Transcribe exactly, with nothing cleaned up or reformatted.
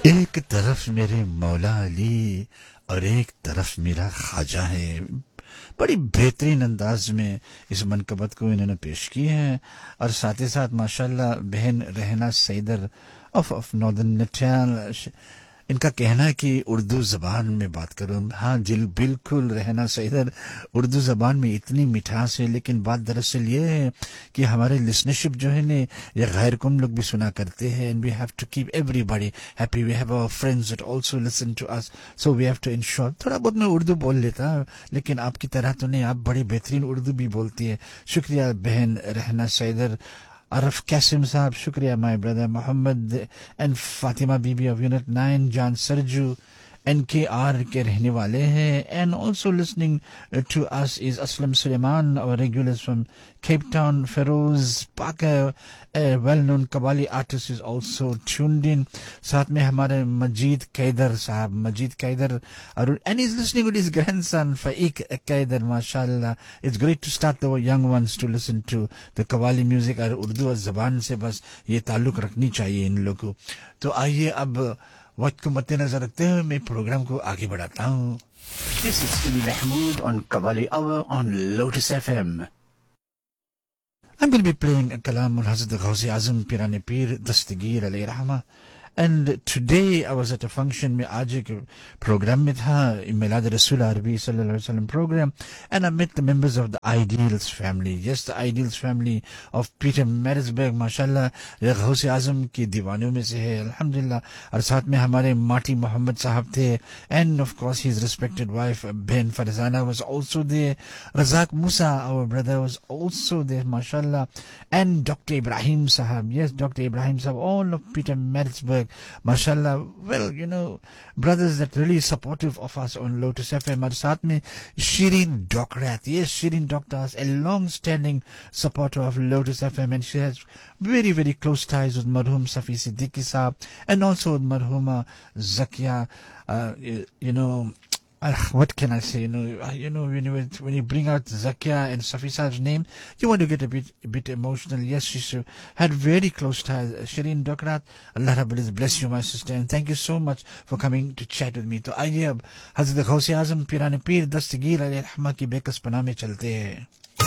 ایک طرف میرے مولا علی اور ایک طرف میرا خواجہ ہے. بڑی بہترین انداز میں اس منقبت کو انہوں نے پیش کی ہے، اور ساتھ ہی ساتھ ماشاءاللہ بہن رہنا سیدر آف آف ناردرن نٹال، ان کا کہنا ہے کہ اردو زبان میں بات کروں. ہاں جل بالکل رہنا سیدر، اردو زبان میں اتنی مٹھاس ہے، لیکن بات دراصل یہ ہے کہ ہمارے لسنرشپ جو ہے نا یہ غیر کم لوگ بھی سنا کرتے ہیں، and we have to keep everybody happy. We have our friends that also listen to us, so we have to ensure. تھوڑا بہت میں اردو بول لیتا ہوں، لیکن آپ کی طرح تو نہیں، آپ بڑی بہترین اردو بھی بولتی ہے. شکریہ بہن رہنا سیدر. عرف قاسم صاحب شکریہ. My brother Muhammad and Fatima be be of unit nine, John سرجو N کے آر کے رہنے والے ہیں. اینڈ آلسو لسننگ ٹو اس از اسلم سلیمان اور regulars from Cape Town. Feroz پاکر well known qawwali artist is also tuned ان. ساتھ میں ہمارے مجید قیدر صاحب، مجید قیدر اور and is listening with his grand سن فائق قیدر. ماشاء اللہ it's great to start the young once to listen to the qawwali music. اور اردو زبان سے بس یہ تعلق رکھنی چاہیے ان لوگوں. تو آئیے اب وقت کو مد نظر رکھتے ہوئے میں پروگرام کو آگے بڑھاتا ہوں. This is Sidi Mahmood on Qawwali Hour on Lotus F M. I'm going to be playing Kalam al-Hazrat Ghaus Azam Pirane Pir Dastagir alayhi rahmah. And today I was at a function میں آج ایک programme میں تھا، میلاد رسول عربی صلی اللہ علیہ وسلم program, and I met the members of the Ideals family. Yes, the Ideals family of Peter Maritzburg. ماشاءاللہ یہ غوث اعظم کی دیوانوں میں سے ہے الحمدللہ. اور ساتھ میں ہمارے ماٹی محمد صاحب تھے, and of course his respected wife بہن Farzana was also there. Razak Musa our brother was also there ماشاءاللہ, and Doctor Ibrahim صاحب. Yes, Doctor Ibrahim صاحب, all of Peter Maritzburg mashallah. Well, you know, brothers that really supportive of us on Lotus F M. اور ساتھ میں Shirin Dokrat. Yes, Shirin Dokrat, a long-standing supporter of Lotus F M, and she has very, very close ties with Marhum Safi Siddiqui Saab, and also with Marhuma Zakia. Uh, you, you know, Uh, what can I say? You know, uh, you know, when you when you bring out Zakia and Safi Saab's name, you want to get a bit a bit emotional. Yes, she uh, had very close ties. Uh, Shireen Dokrat, Allah Rabbul Izz bless you, my sister, and thank you so much for coming to chat with me. To आइए अब हज़रत गौस आज़म पीराने पीर दस्तगीर अलैहि रहमा की बेकस पनाह में चलते हैं.